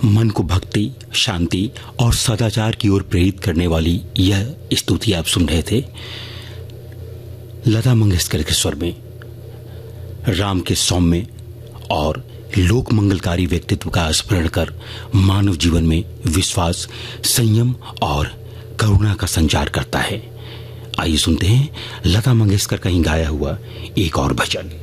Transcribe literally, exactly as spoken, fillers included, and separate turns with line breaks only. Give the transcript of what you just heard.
मन को भक्ति, शांति और सदाचार की ओर प्रेरित करने वाली यह स्तुति आप सुन रहे थे लता मंगेशकर के स्वर में। राम के सौम्य और लोक मंगलकारी व्यक्तित्व का स्मरण कर मानव जीवन में विश्वास, संयम और करुणा का संचार करता है। आइए सुनते हैं लता मंगेशकर का ही गाया हुआ एक और भजन।